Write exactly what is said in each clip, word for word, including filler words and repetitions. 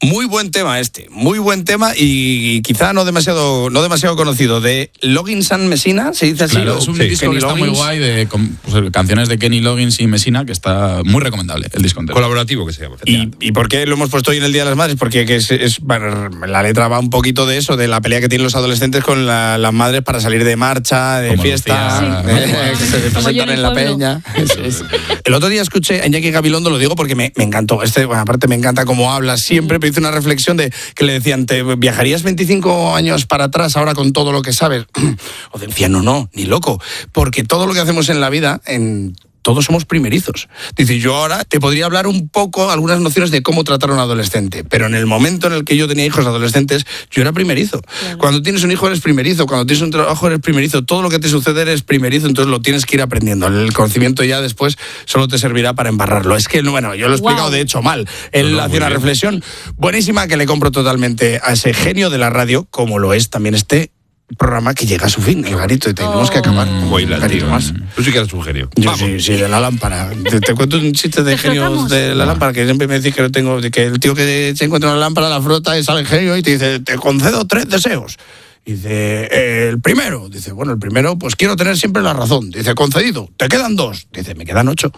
Muy buen tema este, muy buen tema y quizá no demasiado no demasiado conocido, de Loggins and Messina, ¿se dice así? Claro, es un sí. disco Kenny que está Loggins. muy guay, de pues, canciones de Kenny Loggins y Messina, que está muy recomendable, el disco entero. Colaborativo que se llama. ¿Y, ¿Y por qué lo hemos puesto hoy en el Día de las Madres? Porque que es, es, bueno, la letra va un poquito de eso, de la pelea que tienen los adolescentes con la, las madres para salir de marcha, de Como fiesta, Lucía, eh, que se presentan en, en la pueblo. peña. Eso es. El otro día escuché a Iñaki Gabilondo, lo digo porque me, me encantó. Este, bueno, aparte me encanta cómo habla siempre, pero hizo una reflexión de que le decían, ¿te viajarías veinticinco años para atrás ahora con todo lo que sabes? O decían, no, no, ni loco, porque todo lo que hacemos en la vida, en todos somos primerizos. Dice, yo ahora te podría hablar un poco, algunas nociones de cómo tratar a un adolescente, pero en el momento en el que yo tenía hijos adolescentes, yo era primerizo. Claro. Cuando tienes un hijo eres primerizo, cuando tienes un trabajo eres primerizo, todo lo que te sucede eres primerizo, entonces lo tienes que ir aprendiendo. El conocimiento ya después solo te servirá para embarrarlo. Es que, bueno, yo lo he explicado wow. de hecho mal. Él no, no, hacía una bien. reflexión buenísima que le compro totalmente a ese genio de la radio, como lo es también este programa que llega a su fin, el Garito, y tenemos oh. que acabar. Muy la, tío. Más. Tú sí que eres un genio. Yo sí, sí, de la lámpara. Te, te cuento un chiste de genios de la lámpara, que siempre me decís que no tengo, que el tío que se encuentra en la lámpara la frota y sale el genio y te dice, te concedo tres deseos. Dice, eh, el primero, dice, bueno, el primero, pues quiero tener siempre la razón. Dice, concedido, te quedan dos. Dice, me quedan ocho.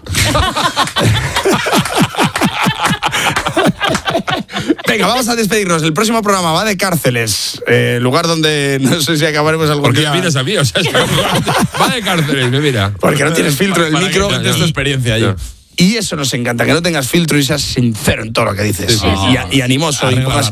Venga, vamos a despedirnos. El próximo programa va de cárceles, eh, lugar donde no sé si acabaremos algún Porque día. me miras a mí, o sea, es que va de cárceles, me mira. Porque no tienes filtro en el micro. No, no, y, experiencia allí. No. Y eso nos encanta, que no tengas filtro y seas sincero en todo lo que dices. Sí, sí, sí. Y, y animoso. Y